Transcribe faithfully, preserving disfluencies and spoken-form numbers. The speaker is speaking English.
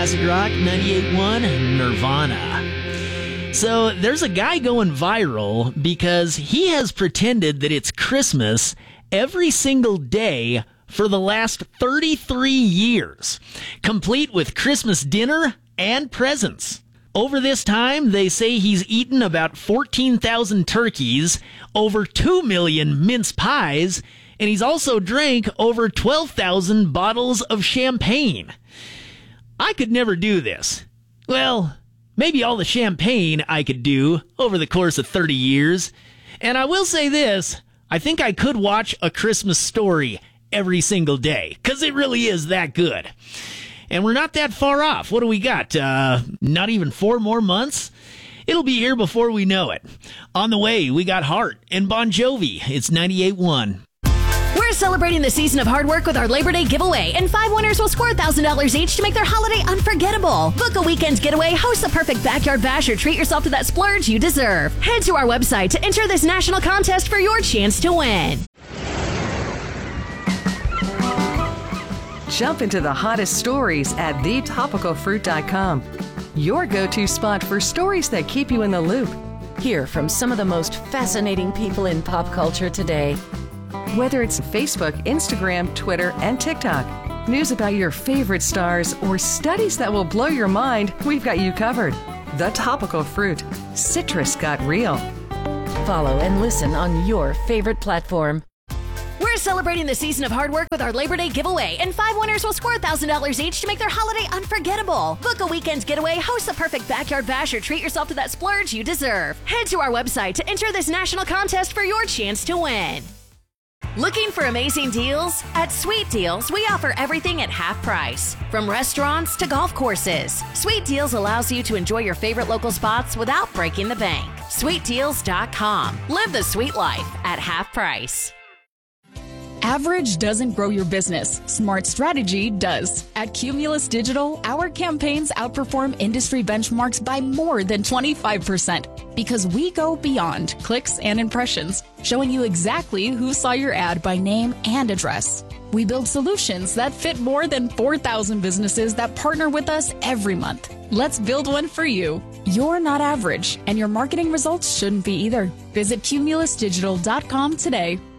Classic Rock ninety-eight point one, Nirvana. So there's a guy going viral because he has pretended that it's Christmas every single day for the last thirty-three years, complete with Christmas dinner and presents. Over this time, they say he's eaten about fourteen thousand turkeys, over two million mince pies, and he's also drank over twelve thousand bottles of champagne. I could never do this. Well, maybe all the champagne I could do over the course of thirty years. And I will say this, I think I could watch A Christmas Story every single day, because it really is that good. And we're not that far off. What do we got? Uh, not even four more months? It'll be here before we know it. On the way, we got Heart and Bon Jovi. It's ninety-eight point one. We're celebrating the season of hard work with our Labor Day giveaway, and five winners will score one thousand dollars each to make their holiday unforgettable. Book a weekend getaway, host the perfect backyard bash, or treat yourself to that splurge you deserve. Head to our website to enter this national contest for your chance to win. Jump into the hottest stories at the topical fruit dot com. Your go-to spot for stories that keep you in the loop. Hear from some of the most fascinating people in pop culture today. Whether it's Facebook, Instagram, Twitter, and TikTok, news about your favorite stars, or studies that will blow your mind, we've got you covered. The Topical Fruit. Citrus got real. Follow and listen on your favorite platform. We're celebrating the season of hard work with our Labor Day giveaway, and five winners will score one thousand dollars each to make their holiday unforgettable. Book a weekend getaway, host the perfect backyard bash, or treat yourself to that splurge you deserve. Head to our website to enter this national contest for your chance to win. Looking for amazing deals? At Sweet Deals, we offer everything at half price, from restaurants to golf courses. Sweet Deals allows you to enjoy your favorite local spots without breaking the bank. sweet deals dot com. Live the sweet life at half price. Average doesn't grow your business. Smart strategy does. At Cumulus Digital, our campaigns outperform industry benchmarks by more than twenty-five percent because we go beyond clicks and impressions, showing you exactly who saw your ad by name and address. We build solutions that fit more than four thousand businesses that partner with us every month. Let's build one for you. You're not average, and your marketing results shouldn't be either. Visit cumulus digital dot com today.